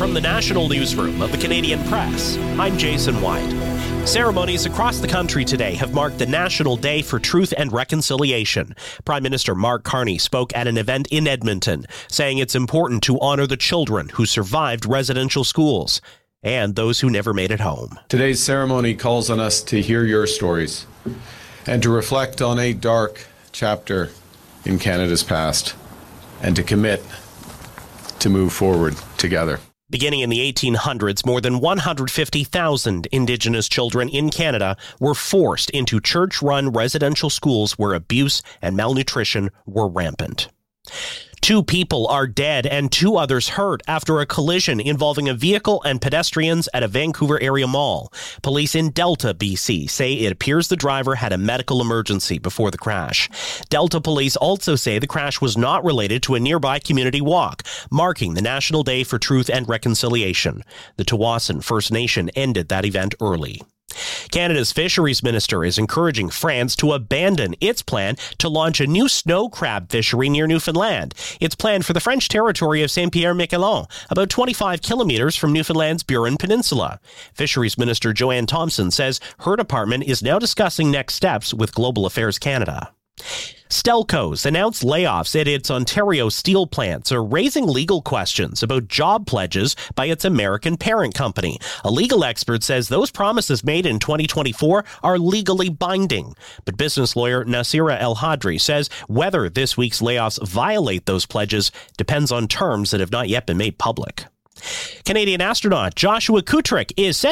From the National Newsroom of the Canadian Press, I'm Jason White. Ceremonies across the country today have marked the National Day for Truth and Reconciliation. Prime Minister Mark Carney spoke at an event in Edmonton, saying it's important to honor the children who survived residential schools and those who never made it home. Today's ceremony calls on us to hear your stories and to reflect on a dark chapter in Canada's past and to commit to move forward together. Beginning in the 1800s, more than 150,000 Indigenous children in Canada were forced into church-run residential schools where abuse and malnutrition were rampant. 2 people are dead and 2 others hurt after a collision involving a vehicle and pedestrians at a Vancouver area mall. Police in Delta, BC, say it appears the driver had a medical emergency before the crash. Delta police also say the crash was not related to a nearby community walk, marking the National Day for Truth and Reconciliation. The Tsawwassen First Nation ended that event early. Canada's fisheries minister is encouraging France to abandon its plan to launch a new snow crab fishery near Newfoundland. It's planned for the French territory of Saint-Pierre-Miquelon, about 25 kilometers from Newfoundland's Burin Peninsula. Fisheries Minister Joanne Thompson says her department is now discussing next steps with Global Affairs Canada. Stelco's announced layoffs at its Ontario steel plants are raising legal questions about job pledges by its American parent company. A legal expert says those promises made in 2024 are legally binding. But business lawyer Nasira El Hadri says whether this week's layoffs violate those pledges depends on terms that have not yet been made public. Canadian astronaut Joshua Kutrick is set